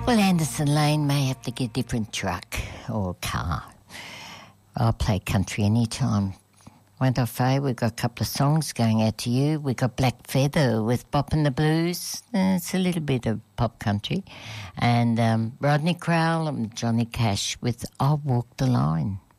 Well, Anderson Lane may have to get a different truck or car. I'll play country anytime. Won't I, Faye? We've got a couple of songs going out to you. We've got Black Feather with Bop and the Blues. It's a little bit of pop country. And Rodney Crowell and Johnny Cash with I'll Walk the Line.